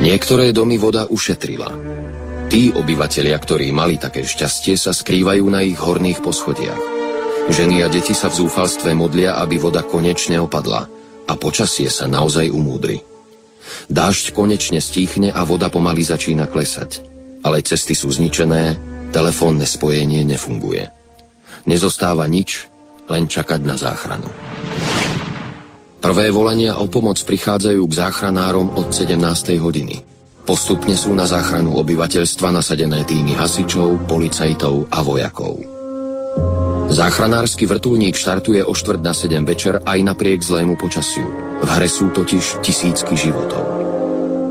Niektoré domy voda ušetrila. Tí obyvatelia, ktorí mali také šťastie, sa skrývajú na ich horných poschodiach. Ženy a deti sa v zúfalstve modlia, aby voda konečne opadla a počasie sa naozaj umúdri. Dážď konečne stíchne a voda pomaly začína klesať. Ale cesty sú zničené, telefónne spojenie nefunguje. Nezostáva nič, len čakať na záchranu. Prvé volania o pomoc prichádzajú k záchranárom od 17. hodiny. Postupne sú na záchranu obyvateľstva nasadené týmy hasičov, policajtov a vojakov. Záchranársky vrtuľník štartuje o 6:45 večer aj napriek zlému počasiu. V hre sú totiž tisícky životov.